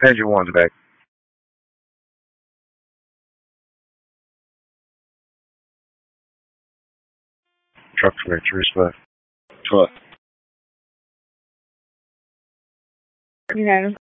Engine one's back. Truck's back. Respect. What? You know.